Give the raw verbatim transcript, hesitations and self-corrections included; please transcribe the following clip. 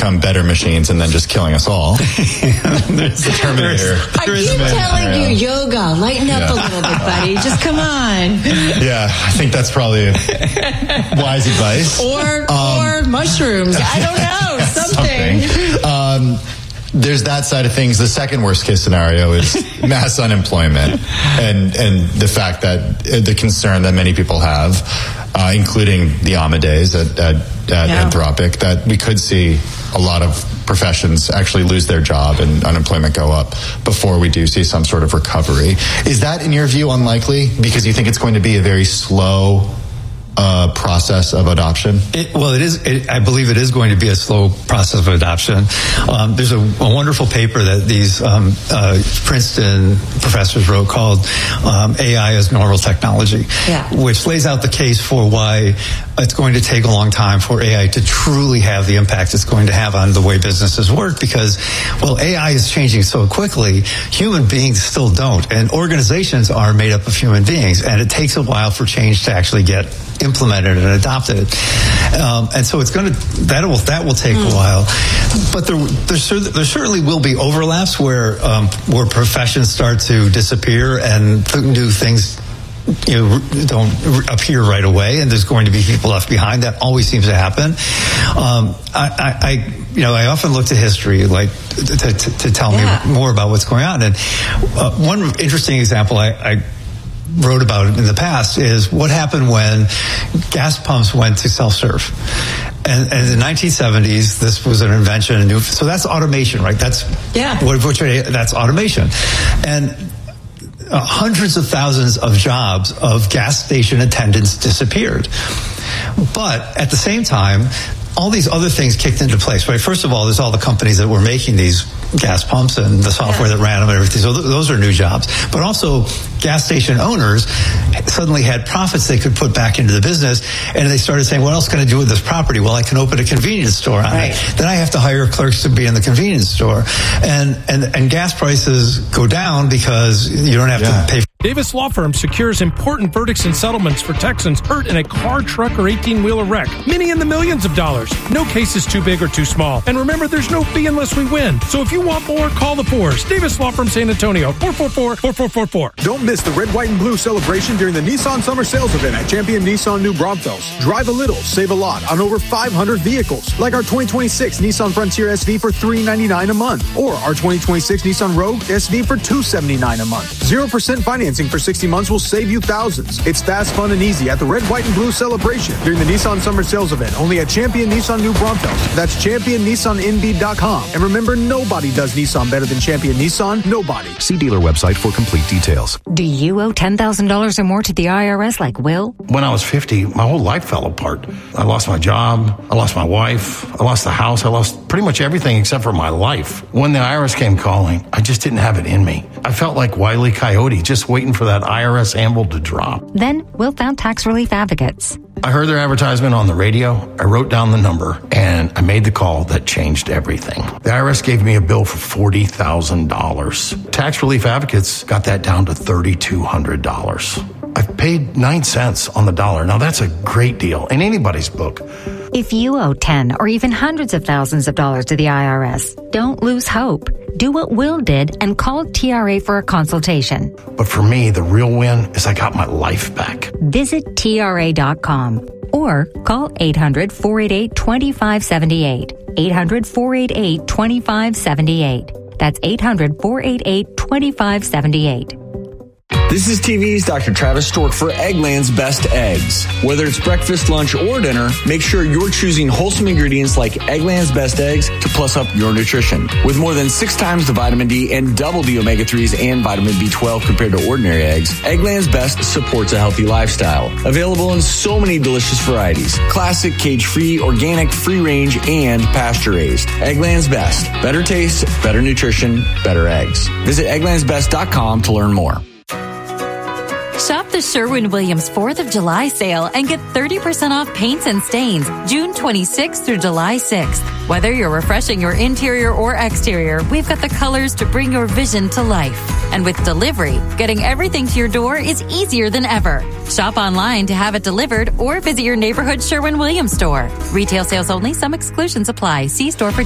become better machines and then just killing us all. There's the Terminator. I keep telling you, yoga, lighten up Yeah. a little bit, buddy. Just come on. Yeah, I think that's probably wise advice. Or Um, or mushrooms. I don't know. Something. something. Um, there's that side of things. The second worst case scenario is mass unemployment, and and the fact that uh, the concern that many people have, uh, including the Amadeus at, at, at Yeah. Anthropic, that we could see a lot of professions actually lose their job and unemployment go up before we do see some sort of recovery. Is that, in your view, unlikely? Because you think it's going to be a very slow uh, process of adoption? It, well, it is. It, I believe it is going to be a slow process of adoption. Um, there's a, a wonderful paper that these um, uh, Princeton professors wrote called um, A I as Normal Technology, Yeah. which lays out the case for why it's going to take a long time for A I to truly have the impact it's going to have on the way businesses work. Because, well, A I is changing so quickly, human beings still don't, and organizations are made up of human beings, and it takes a while for change to actually get implemented and adopted, um, and so it's going to that will that will take mm. a while. But there there, cer- there certainly will be overlaps where um, where professions start to disappear and th- new things, you know, don't appear right away, and there's going to be people left behind. That always seems to happen. Um, I, I, I, you know, I often look to history, like to, to, to tell yeah. me more about what's going on. And uh, one interesting example I. I wrote about it in the past is what happened when gas pumps went to self-serve. And, and in the nineteen seventies, this was an invention, a new, so that's automation, right? That's yeah. what, what that's automation. And uh, hundreds of thousands of jobs of gas station attendants disappeared. But at the same time, all these other things kicked into place, right? First of all, there's all the companies that were making these gas pumps and the software yeah. that ran them and everything. So th- those are new jobs. But also, gas station owners suddenly had profits they could put back into the business, and they started saying, what else can I do with this property? Well, I can open a convenience store on right. it. Then I have to hire clerks to be in the convenience store. And and, and gas prices go down because you don't have yeah. to pay for Davis Law Firm secures important verdicts and settlements for Texans hurt in a car, truck, or eighteen-wheeler wreck. Many in the millions of dollars. No case is too big or too small. And remember, there's no fee unless we win. So if you want more, call the Fours. Davis Law Firm San Antonio, four four four, four four four four. Don't miss the red, white, and blue celebration during the Nissan Summer Sales Event at Champion Nissan New Braunfels. Drive a little, save a lot on over five hundred vehicles, like our twenty twenty-six Nissan Frontier S V for three hundred ninety-nine dollars a month, or our twenty twenty-six Nissan Rogue S V for two hundred seventy-nine dollars a month. zero percent financing for sixty months will save you thousands. It's fast, fun, and easy at the red, white, and blue celebration during the Nissan Summer Sales Event, only at Champion Nissan New Braunfels. That's champion nissan n b dot com. And remember, nobody does Nissan better than Champion Nissan. Nobody. See dealer website for complete details. Do you owe ten thousand dollars or more to the I R S like Will? When I was fifty, my whole life fell apart. I lost my job. I lost my wife. I lost the house. I lost pretty much everything except for my life. When the I R S came calling, I just didn't have it in me. I felt like Wile E. Coyote, just waiting for that I R S anvil to drop. Then Will found Tax Relief Advocates. I heard their advertisement on the radio. I wrote down the number, and I made the call that changed everything. The I R S gave me a bill for forty thousand dollars. Tax Relief Advocates got that down to three thousand two hundred dollars. I've paid nine cents on the dollar. Now, that's a great deal in anybody's book. If you owe ten or even hundreds of thousands of dollars to the I R S, don't lose hope. Do what Will did and call T R A for a consultation. But for me, the real win is I got my life back. Visit T R A dot com or call eight hundred, four eight eight, two five seven eight. eight hundred, four eight eight, two five seven eight. That's eight hundred, four eight eight, two five seven eight. This is T V's Doctor Travis Stork for Eggland's Best Eggs. Whether it's breakfast, lunch, or dinner, make sure you're choosing wholesome ingredients like Eggland's Best Eggs to plus up your nutrition. With more than six times the vitamin D and double the omega threes and vitamin B twelve compared to ordinary eggs, Eggland's Best supports a healthy lifestyle. Available in so many delicious varieties. Classic, cage-free, organic, free-range, and pasture-raised. Eggland's Best. Better taste, better nutrition, better eggs. Visit egglands best dot com to learn more. Shop the Sherwin-Williams fourth of July sale and get thirty percent off paints and stains June twenty-sixth through July sixth. Whether you're refreshing your interior or exterior, we've got the colors to bring your vision to life. And with delivery, getting everything to your door is easier than ever. Shop online to have it delivered or visit your neighborhood Sherwin-Williams store. Retail sales only. Some exclusions apply. See store for